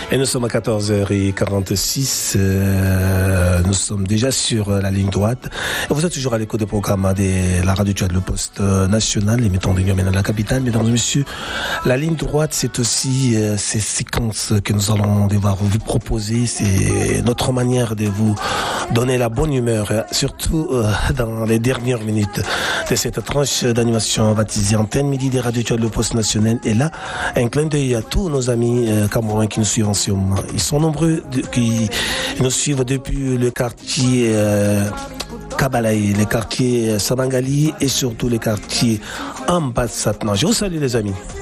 Et nous sommes à 14h46. Nous sommes déjà sur la ligne droite. Et vous êtes toujours à l'écoute des programmes de la radio Le Poste National, émettant de Niamey dans la capitale. Mesdames et messieurs, la ligne droite, c'est aussi ces séquences que nous allons devoir vous proposer. C'est notre manière de vous donner la bonne humeur, surtout dans les dernières minutes de cette tranche d'animation baptisée Antenne Midi des radios Le Poste National. Et là, un clin d'œil à tous nos amis camerounais qui nous suivent en ce moment. Ils sont nombreux qui nous suivent depuis le quartier Kabalaï, les quartiers Sabangali et surtout les quartiers Ambassatna. Je vous salue les amis.